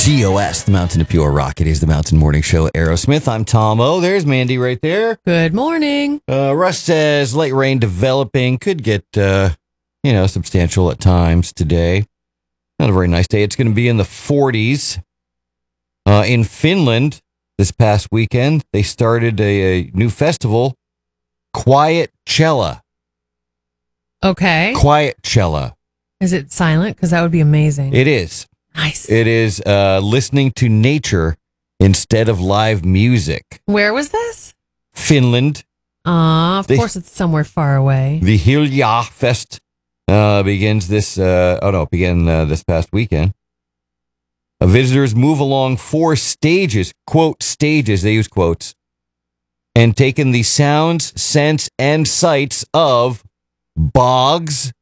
TOS, the Mountain of Pure Rock. It is the Mountain Morning Show. Aerosmith. I'm Tom O. There's Mandy right there. Good morning. Russ says light rain developing. Could get, substantial at times today. Not a very nice day. It's going to be in the 40s. In Finland this past weekend, they started a new festival, Quiet Cella. Okay. Quiet Cella. Is it silent? Because that would be amazing. It is. Nice. It is listening to nature instead of live music. Where was this? Finland. Of course it's somewhere far away. The Hilja Fest begins this, began this past weekend. Visitors move along 4 stages, quote, stages, they use quotes, and take in the sounds, scents, and sights of bogs,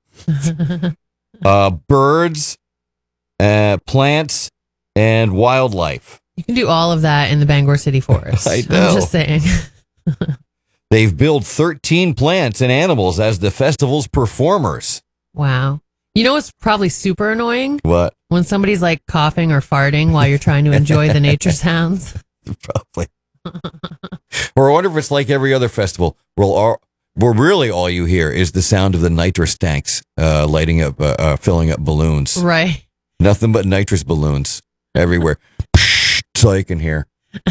birds, plants, and wildlife. You can do all of that in the Bangor City Forest. I know. I'm just saying. They've billed 13 plants and animals as the festival's performers. Wow. You know what's probably super annoying? What? When somebody's like coughing or farting while you're trying to enjoy the nature sounds. Probably. Or I wonder if it's like every other festival. Where really all you hear is the sound of the nitrous tanks lighting up, filling up balloons. Right. Nothing but nitrous balloons everywhere. That's all you can hear.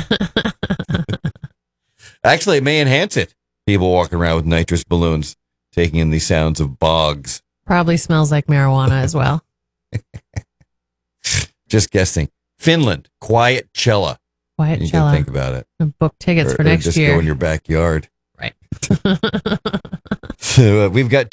Actually, it may enhance it. People walking around with nitrous balloons, taking in the sounds of bogs. Probably smells like marijuana as well. Just guessing. Finland, Quiet Cella. Quiet You Cella. can think about it. Book tickets for or next just year. go in your backyard. Right. So we've got